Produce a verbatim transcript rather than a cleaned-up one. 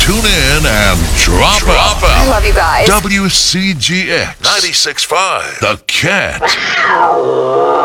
Tune in and drop, drop out. I love you guys. W C G X ninety-six point five. The Cat.